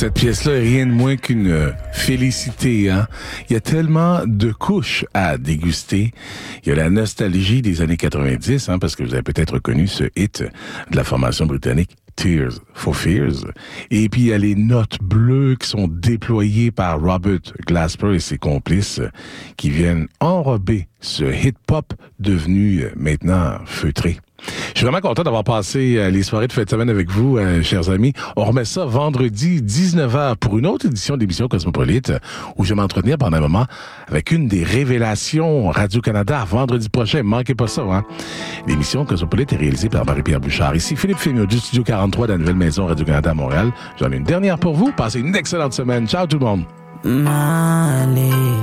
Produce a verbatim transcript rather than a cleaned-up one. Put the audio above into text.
Cette pièce-là est rien de moins qu'une euh, félicité, hein. Il y a tellement de couches à déguster. Il y a la nostalgie des années quatre-vingt-dix, hein, parce que vous avez peut-être reconnu ce hit de la formation britannique Tears for Fears. Et puis, il y a les notes bleues qui sont déployées par Robert Glasper et ses complices qui viennent enrober ce hip-hop devenu euh, maintenant feutré. Je suis vraiment content d'avoir passé euh, les soirées de fin de semaine avec vous, euh, chers amis. On remet ça vendredi dix-neuf heures pour une autre édition de l'émission Cosmopolite où je vais m'entretenir pendant un moment avec une des révélations Radio-Canada vendredi prochain. Manquez pas ça, hein. L'émission Cosmopolite est réalisée par Marie-Pierre Bouchard. Ici Philippe Fémiot du Studio quarante-trois de la nouvelle maison Radio-Canada à Montréal. J'en ai une dernière pour vous. Passez une excellente semaine. Ciao tout le monde. Money.